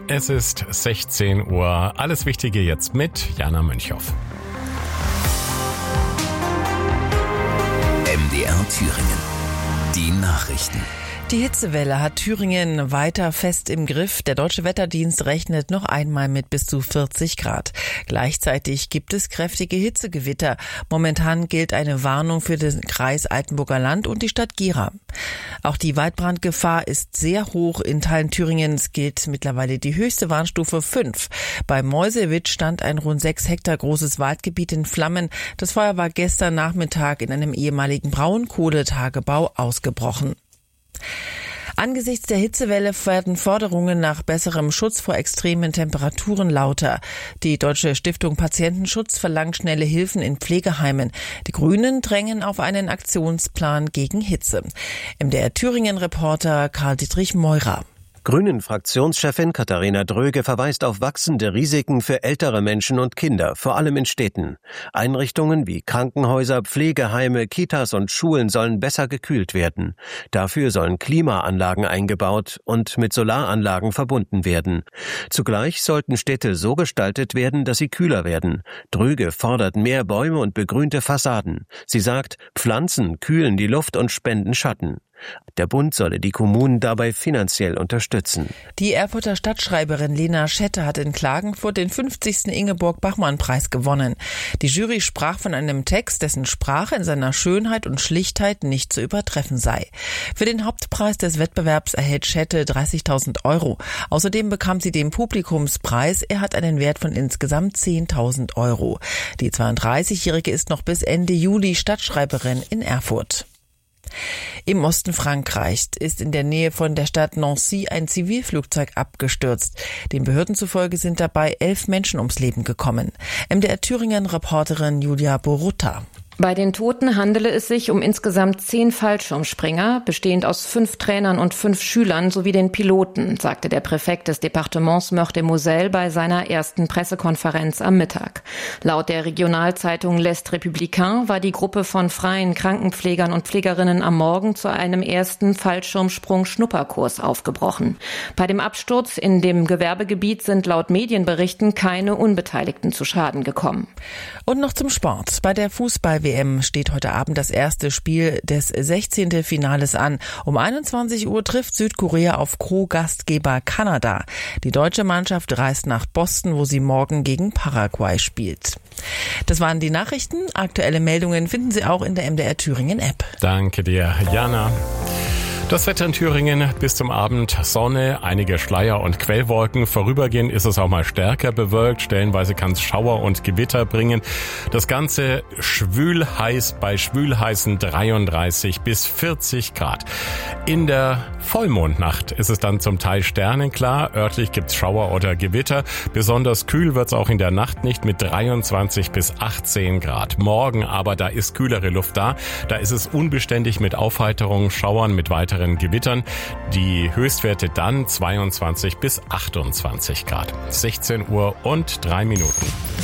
Es ist 16 Uhr. Alles Wichtige jetzt mit Jana Münchhoff. MDR Thüringen. Die Nachrichten. Die Hitzewelle hat Thüringen weiter fest im Griff. Der Deutsche Wetterdienst rechnet noch einmal mit bis zu 40 Grad. Gleichzeitig gibt es kräftige Hitzegewitter. Momentan gilt eine Warnung für den Kreis Altenburger Land und die Stadt Gera. Auch die Waldbrandgefahr ist sehr hoch. In Teilen Thüringens gilt mittlerweile die höchste Warnstufe 5. Bei Meuselwitz stand ein rund 6 Hektar großes Waldgebiet in Flammen. Das Feuer war gestern Nachmittag in einem ehemaligen Braunkohletagebau ausgebrochen. Angesichts der Hitzewelle werden Forderungen nach besserem Schutz vor extremen Temperaturen lauter. Die Deutsche Stiftung Patientenschutz verlangt schnelle Hilfen in Pflegeheimen. Die Grünen drängen auf einen Aktionsplan gegen Hitze. MDR Thüringen-Reporter Karl-Dietrich Meurer. Grünen-Fraktionschefin Katharina Dröge verweist auf wachsende Risiken für ältere Menschen und Kinder, vor allem in Städten. Einrichtungen wie Krankenhäuser, Pflegeheime, Kitas und Schulen sollen besser gekühlt werden. Dafür sollen Klimaanlagen eingebaut und mit Solaranlagen verbunden werden. Zugleich sollten Städte so gestaltet werden, dass sie kühler werden. Dröge fordert mehr Bäume und begrünte Fassaden. Sie sagt, Pflanzen kühlen die Luft und spenden Schatten. Der Bund solle die Kommunen dabei finanziell unterstützen. Die Erfurter Stadtschreiberin Lena Schette hat in Klagenfurt den 50. Ingeborg-Bachmann-Preis gewonnen. Die Jury sprach von einem Text, dessen Sprache in seiner Schönheit und Schlichtheit nicht zu übertreffen sei. Für den Hauptpreis des Wettbewerbs erhält Schette 30.000 €. Außerdem bekam sie den Publikumspreis. Er hat einen Wert von insgesamt 10.000 €. Die 32-Jährige ist noch bis Ende Juli Stadtschreiberin in Erfurt. Im Osten Frankreichs ist in der Nähe von der Stadt Nancy ein Zivilflugzeug abgestürzt. Den Behörden zufolge sind dabei 11 Menschen ums Leben gekommen. MDR Thüringen-Reporterin Julia Borutta. Bei den Toten handele es sich um insgesamt 10 Fallschirmspringer, bestehend aus 5 Trainern und 5 Schülern sowie den Piloten, sagte der Präfekt des Departements Meurthe-et-Moselle bei seiner ersten Pressekonferenz am Mittag. Laut der Regionalzeitung L'Est Républicain war die Gruppe von freien Krankenpflegern und Pflegerinnen am Morgen zu einem ersten Fallschirmsprung-Schnupperkurs aufgebrochen. Bei dem Absturz in dem Gewerbegebiet sind laut Medienberichten keine Unbeteiligten zu Schaden gekommen. Und noch zum Sport. Bei der Fußball-WM steht heute Abend das erste Spiel des 16. Finales an. Um 21 Uhr trifft Südkorea auf Co-Gastgeber Kanada. Die deutsche Mannschaft reist nach Boston, wo sie morgen gegen Paraguay spielt. Das waren die Nachrichten. Aktuelle Meldungen finden Sie auch in der MDR Thüringen App. Danke dir, Jana. Das Wetter in Thüringen bis zum Abend Sonne, einige Schleier und Quellwolken. Vorübergehend ist es auch mal stärker bewölkt. Stellenweise kann es Schauer und Gewitter bringen. Das Ganze schwülheiß bei schwülheißen 33 bis 40 Grad. In der Vollmondnacht ist es dann zum Teil sternenklar. Örtlich gibt's Schauer oder Gewitter. Besonders kühl wird's auch in der Nacht nicht mit 23 bis 18 Grad. Morgen aber, da ist kühlere Luft da. Da ist es unbeständig mit Aufheiterungen, Schauern, mit weiteren Gewittern. Die Höchstwerte dann 22 bis 28 Grad. 16 Uhr und 3 Minuten.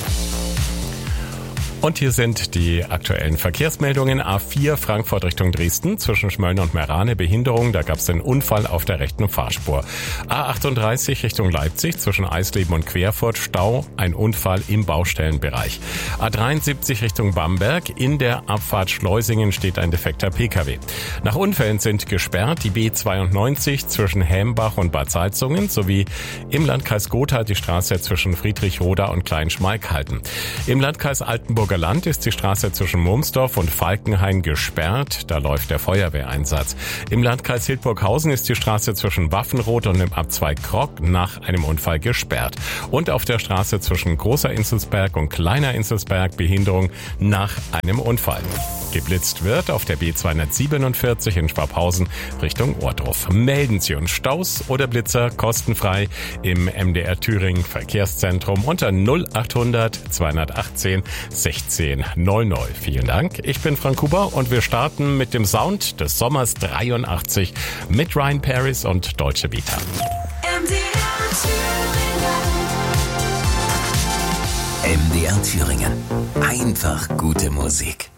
Und hier sind die aktuellen Verkehrsmeldungen. A4 Frankfurt Richtung Dresden zwischen Schmölln und Meerane Behinderung. Da gab es den Unfall auf der rechten Fahrspur. A38 Richtung Leipzig zwischen Eisleben und Querfurt Stau. Ein Unfall im Baustellenbereich. A73 Richtung Bamberg. In der Abfahrt Schleusingen steht ein defekter Pkw. Nach Unfällen sind gesperrt die B92 zwischen Hämbach und Bad Salzungen sowie im Landkreis Gotha die Straße zwischen Friedrichroda und Kleinschmalkalden. Im Landkreis Altenburger Land ist die Straße zwischen Murmsdorf und Falkenhain gesperrt. Da läuft der Feuerwehreinsatz. Im Landkreis Hildburghausen ist die Straße zwischen Waffenrot und dem Abzweig Krog nach einem Unfall gesperrt. Und auf der Straße zwischen Großer Inzelsberg und Kleiner Inzelsberg Behinderung nach einem Unfall. Geblitzt wird auf der B247 in Schwabhausen Richtung Ohrdruf. Melden Sie uns Staus oder Blitzer kostenfrei im MDR Thüringen Verkehrszentrum unter 0800 218 1600. Vielen Dank. Ich bin Frank Huber und wir starten mit dem Sound des Sommers 83 mit Ryan Paris und Deutsche Vita. MDR Thüringen. Einfach gute Musik.